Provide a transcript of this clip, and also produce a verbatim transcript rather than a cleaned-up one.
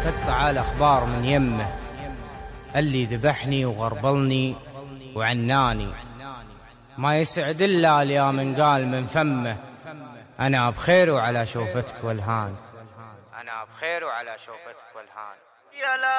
تقطع الأخبار من يمه، اللي ذبحني وغربلني وعناني، ما يسعد إلا اليا من قال من فمه أنا بخير وعلى شوفتك والهان، أنا بخير وعلى شوفتك والهان.